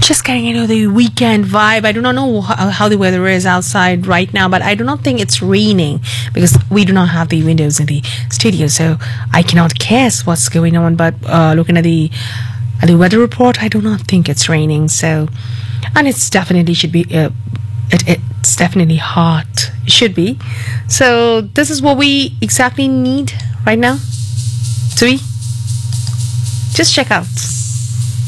Just getting into the weekend vibe. I do not know how the weather is outside right now, but I do not think it's raining because we do not have the windows in the studio, so I cannot guess what's going on. But looking at the weather report, I do not think it's raining. So, and it's definitely should be. It's definitely hot. It should be. So this is what we exactly need right now. So we just check out.